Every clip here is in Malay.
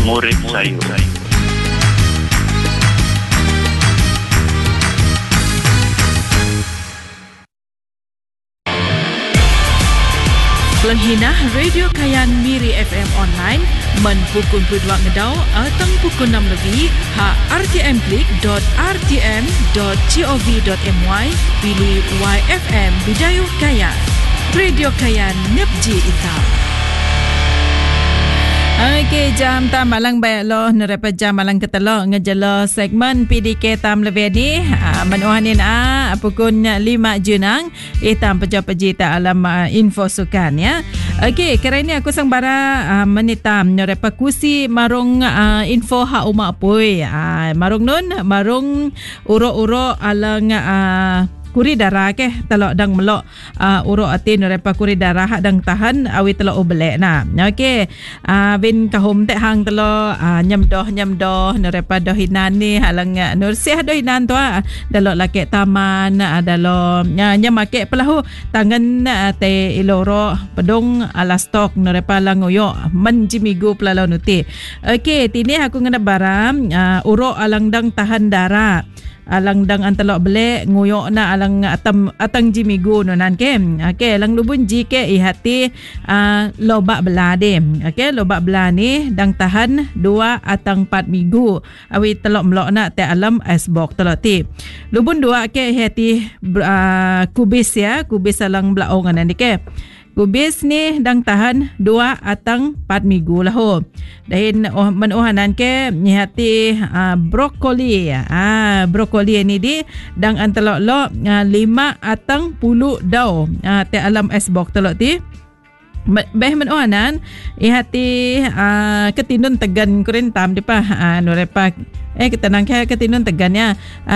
murid sayu. Pelanghinah Radio Kayan Miri FM Online men pukul 22 ngedau atau pukul 6 lebih ha rtm.rtm.gov.my pilih YFM Bidayuh Kayan. Radio Kayan Nepji Ita. Okey, jam tam malang baik loh nerepa jam malang ketelok ngejelo segmen PDK tam lebih ni menuhanin pukul 5 Junang tam peja-peji ta alam info sukan ya. Okey, kira ini aku sang bara menitam nerepa kusi marung info ha umak pui marung nun marung uro-uro alang kuri darah ke telok dang melok uruk atin repa kuri darah dang tahan awi telok ubelek na. Okey, bin kahum tek hang telok nyemdoh nerepa dohinan ni halang nursih dohinan tu dalok laki taman dalok nyamake pelahu tangan te iloro pedung ala stok nerepa languyo menjimigu pelalo nuti. Okey, tini aku ngena baram uruk alang dang tahan darah alang dang antelok belek nguyok na alang atang jimigu nonan ke. Okey, lang lubun ji ke ihati lobak belah de. Okey, lobak belah ni dang tahan 2 atang 4 minggu awi telok melok na te alam asbok telok ti. Lubun 2 ke ihati kubis ya, kubis alang belaong anan ke. Kubis ni dang tahan 2 atang 4 minggu lah ho. Dan menuhanan ke nyihati brokoli brokoli ni di dang antelok lo 5 atang 10 dau te alam esbok telok ti. Beh menuhanan ihati ketinun tegan kurintam dipa norepa kita nangke ketinun tegannya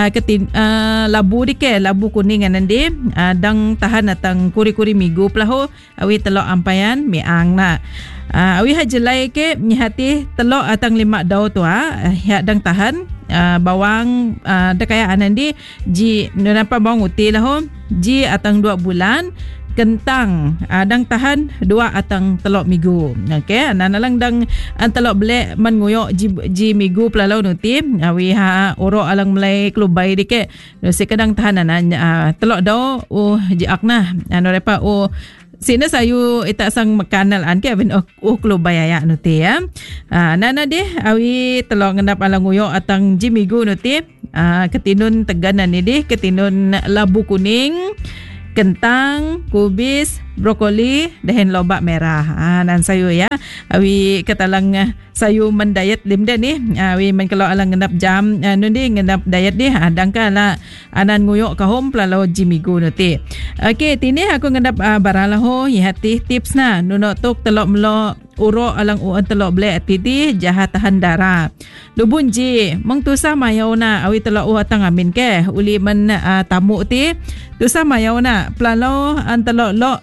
labu dike labu kuning nanti dang tahan atang kuri-kuri migu pelahu awi telok ampayan miang na awi hajelai ke nyihati telok atang 5 dau tu ya dang tahan bawang dekaya anandi ji napa bawang uti lahu ji atang 2 bulan kentang dang tahan 2 atang telok minggu. Okey, nanalang dang telok belek man nguyok ji minggu pelalau nuti awi ha oro alang melai klubai dike si kadang tahan telok dau ji akna repa sina sayu ita sang makanal ke ben klubai ya nuti ya. Nana deh awi telok ngendap alang nguyok atang ji minggu nuti ketinun teganan ni deh ketinun labu kuning kentang, kubis, brokoli, dan lobak merah. Nan sayu ya. Awi katalang sayu mendayat limda ni. Awi men kalau alang ngendap jam nundi ngendap dayat di dangkala anan nguyok kahom pelalau jimigu nuti. Okey, tini aku ngendap baralahu ihati tips na nunok tuk telok melo uro alang uan telok blek titi jahat tahan darah. Lubun ji meng tusah mayau na awi telok atang amin ke uli men tamu ti tusah mayau na pelalau antelok lok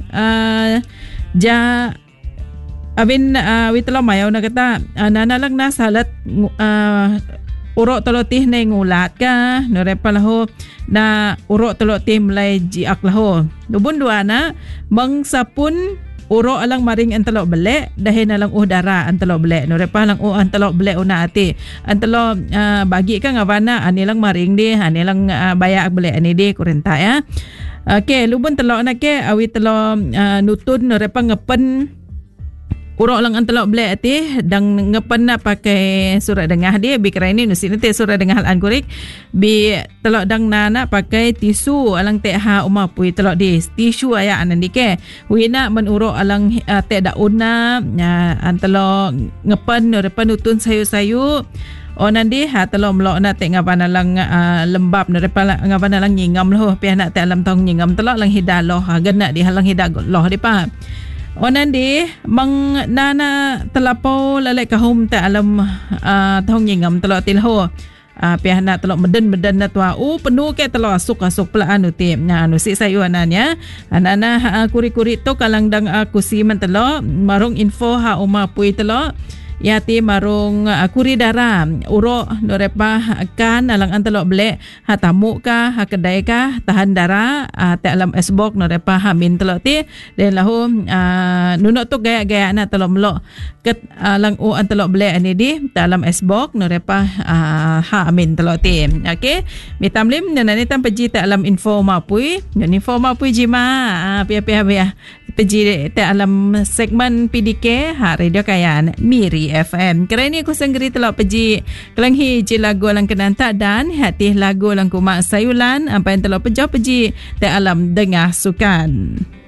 ja abin awi telok mayau na kata nanalang na salat urok telok tih na ngulat ka norepa lahu na urok telok tih mulai jiak lahu. Lubun dua na meng sapun uro alang maring antelok belek dahin alang darah antelok belek norepa alang antelok belek una ati antelok bagi ka ngavana anilang maring di anilang bayak belek ani di kurenta ya. Okey, lubun telok na ke awi telok nutun norepa ngepen urok lang antelok belek ati dang ngepen na pakai surat dengah dia bi kira ini nusi nanti surat dengah al kurik bi telok dang nana pakai tisu alang tek ha uma pui telok di tisu aya anan dike wina men urok alang tek daun na antelok ngepen repan utun sayu-sayu nanti ha telok melok na tek ngapan alang lembab repan ngapan alang nyingam loh pi anak tek alam tong nyingam telok lang hidaloh genak di halang hidaloh dipa. Nanti mang nana telapau lalai kahum ta alam thong nyingam telok tilho pihak nak telok meden na tua penuh ke telok asuk pula anu ti anu si sayu ananya anana kuri-kuri tu kalang dang kusi men telok marung info ha uma pui telok yati marung kuri dara urok norepa kan alang antelok blek ha tamu ka ha kedai ka tahan dara te alam esbok norepa ha min telok ti den lahu nunok tu gaya-gaya na telok melok ket alang antelok blek ani di dalam esbok norepa ha amin telok ti. Okey, mitamlim nanani tam peji te alam info mapui info mapui jima pia-pia peji te alam segmen PDK Radio Kayan Miri FM. Kali ni aku senggeri telok peji kelanghi je lagu alang kenanta dan hati lagu alang kumak sayulan apa yang telok peji te alam dengah sukan.